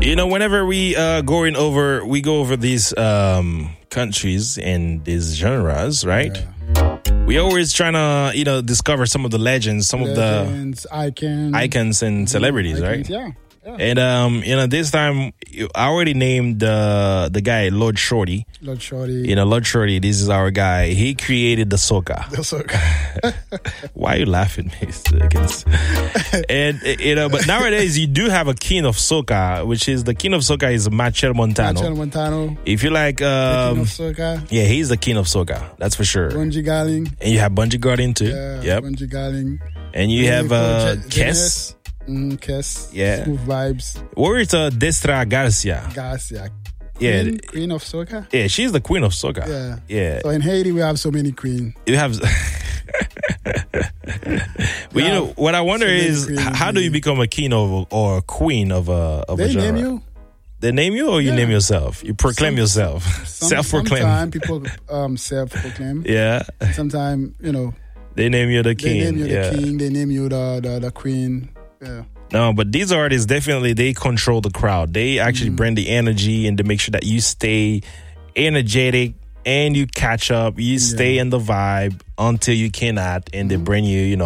Whenever we go over these countries and these genres, right? Yeah. We always trying to, discover some of the legends, some of the icons and celebrities, right? Yeah. And this time I already named the guy Lord Shorty. Lord Shorty. Lord Shorty. This is our guy. He created the soca. The soca. Why are you laughing, Mr. And but nowadays you do have a king of soca, which is the king of soca is Machel Montano. Machel Montano. If you like, king of soca. Yeah, he's the king of soca. That's for sure. Bunji Garlin. And you have Bunji Garlin too. Yeah, yep. Bunji Garlin. And you have Kes. Kes. Yeah. Smooth vibes. Where is Destra Garcia? Queen of soca. Yeah, she's the queen of soca. Yeah. So in Haiti we have so many queens. You have. But what I wonder is, how do you become a king or a queen of a genre? They name you. They name you, or you name yourself? You proclaim yourself. Self-proclaim. Sometimes people self-proclaim. Yeah. Sometimes they name you the king. They name you the king. They name you the queen. Yeah. No, but these artists definitely they control the crowd. They actually bring the energy and to make sure that you stay energetic and you catch up. You stay in the vibe until you cannot, and they bring you,